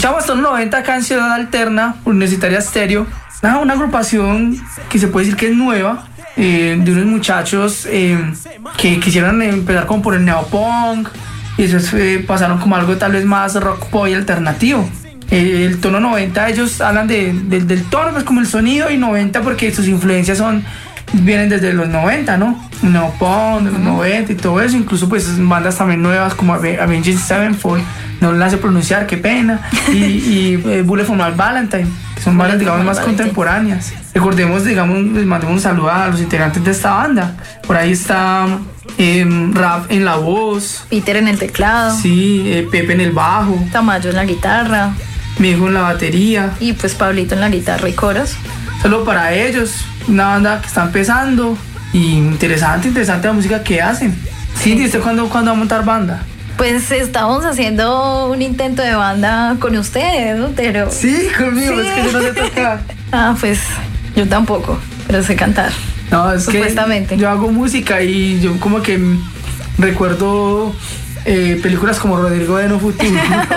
Escuchamos Tono 90 acá en Ciudad Alterna, Universitaria Estéreo. Una agrupación que se puede decir que es nueva, de unos muchachos que quisieron empezar como por el neopunk y después pasaron como algo tal vez más rock pop y alternativo. El Tono 90, ellos hablan del tono, pues como el sonido, y 90 porque sus influencias vienen desde los 90, ¿no? Neopunk, de los 90 y todo eso, incluso pues bandas también nuevas como Avenged Sevenfold, no las sé pronunciar, qué pena, y Bullet for My Valentine, que son bandas, digamos, más contemporáneas. Recordemos, digamos, les mandemos un saludo a los integrantes de esta banda. Por ahí está Rap en la voz, Peter en el teclado, sí, Pepe en el bajo, Tamayo en la guitarra, mi hijo en la batería, y pues Pablito en la guitarra y coros. Solo para ellos, una banda que está empezando y interesante la música que hacen. Sí, ¿y usted cuándo va a montar banda? Pues estamos haciendo un intento de banda con ustedes, ¿no? Pero... Sí, conmigo, sí. Es que yo no sé tocar. Pues yo tampoco, pero sé cantar. No, es supuestamente. Que yo hago música y yo como que recuerdo películas como Rodrigo de No Futuro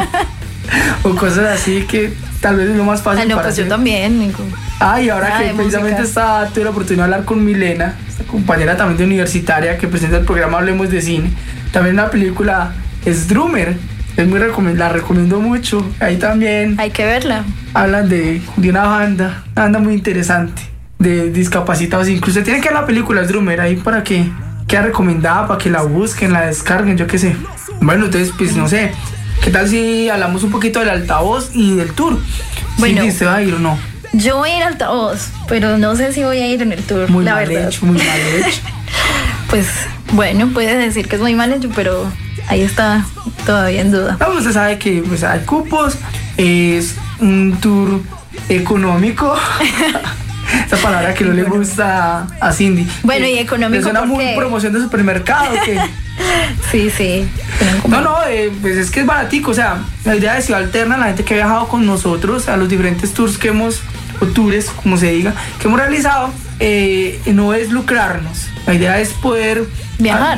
o cosas así que tal vez es lo más fácil no, para pues hacer. yo también. Y ahora que precisamente tuve la oportunidad de hablar con Milena, esta compañera también de universitaria que presenta el programa Hablemos de Cine, también la película es Drummer, es muy la recomiendo mucho. Ahí también hay que verla. Hablan de una banda muy interesante de discapacitados. Incluso tienen que ver la película, es Drummer, ahí para que queda recomendada, para que la busquen, la descarguen, yo qué sé. Bueno, entonces pues no sé, ¿qué tal si hablamos un poquito del altavoz y del tour? Bueno, ¿Sí se va a ir o no? Yo voy a ir al altavoz, pero no sé si voy a ir en el tour, muy la mal verdad. Muy mal hecho. Pues bueno, puedes decir que es muy mal hecho, pero ahí está todavía en duda. No, usted sabe que pues, hay cupos, es un tour económico. Esa palabra que no le gusta a Cindy. Bueno, y económico. Es una muy promoción de supermercado. ¿Qué? Sí. No, pues es que es baratico. O sea, la idea de Ciudad Alterna, la gente que ha viajado con nosotros a los diferentes tours o tours, como se diga, que hemos realizado, no es lucrarnos. La idea es poder viajar.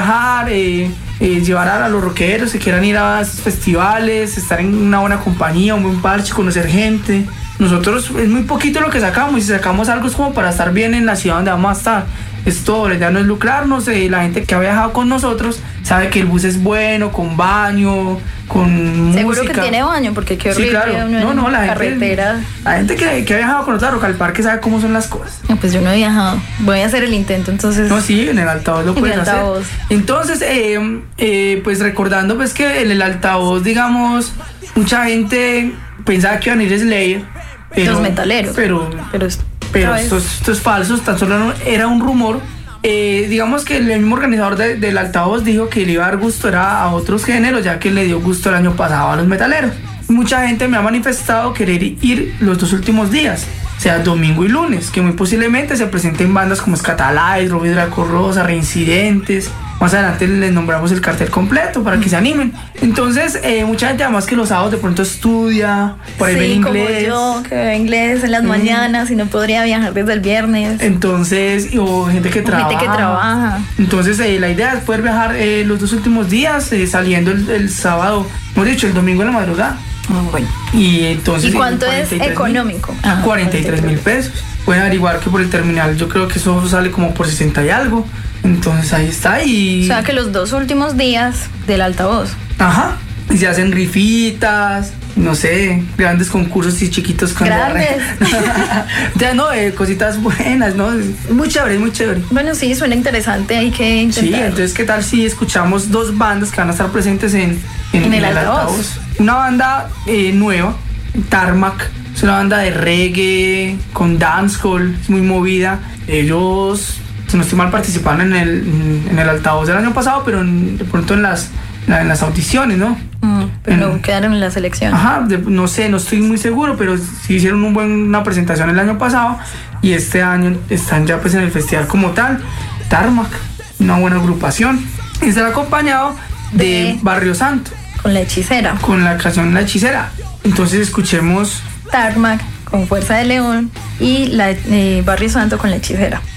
Llevar a los rockeros que quieran ir a esos festivales, estar en una buena compañía, un buen parche, conocer gente. Nosotros es muy poquito lo que sacamos, y si sacamos algo es como para estar bien en la ciudad donde vamos a estar. Es todo, la idea no es lucrarnos. La gente que ha viajado con nosotros sabe que el bus es bueno, con baño, con seguro música. Que tiene baño, porque qué horrible. Sí, claro. No, la carretera. La gente que ha viajado con nosotros a Rock al Parque sabe cómo son las cosas. No, pues yo no he viajado. Voy a hacer el intento, entonces. No, sí, en el altavoz lo puedes hacer. Entonces, pues recordando pues que en el altavoz, digamos, mucha gente pensaba que iban a ir Slayer. Los metaleros. Pero esto es falso, tan solo era un rumor. Digamos que el mismo organizador del altavoz dijo que le iba a dar gusto a otros géneros, ya que le dio gusto el año pasado a los metaleros. Mucha gente me ha manifestado querer ir los 2 últimos días, o sea, domingo y lunes, que muy posiblemente se presenten bandas como Scatalize, Robbie Draco Rosa, Reincidentes. Más adelante les nombramos el cartel completo para que se animen. Entonces, mucha gente además que los sábados de pronto estudia, por ahí ven inglés. Como yo, que veo inglés en las mañanas y no podría viajar desde el viernes. Entonces, o gente que trabaja. Entonces, la idea es poder viajar los 2 últimos días, saliendo el sábado, hemos dicho, el domingo en la madrugada. Bueno. Y entonces. ¿Y cuánto es económico? 43.000 pesos. Pueden averiguar que por el terminal yo creo que eso sale como por 60 y algo. Entonces ahí está. O sea que los 2 últimos días del altavoz. Ajá. Y se hacen rifitas, no sé, grandes concursos y chiquitos con grandes. Ya no, cositas buenas, ¿no? Muy chévere, muy chévere. Bueno, sí, suena interesante, hay que intentar. Sí, entonces ¿qué tal si escuchamos 2 bandas que van a estar presentes en el altavoz? Una banda nueva, Tarmac, es una banda de reggae con dancehall, es muy movida. Ellos, si no estoy mal, participaron en el altavoz del año pasado, pero de pronto en las audiciones, ¿no? Pero quedaron en la selección. Ajá, no sé, no estoy muy seguro, pero sí hicieron una presentación el año pasado y este año están ya pues en el festival como tal. Tarmac, una buena agrupación. Y estará acompañado de Barrio Santo. Con La Hechicera. Con la canción La Hechicera. Entonces escuchemos Tarmac con Fuerza de León y Barrio Santo con La Hechicera.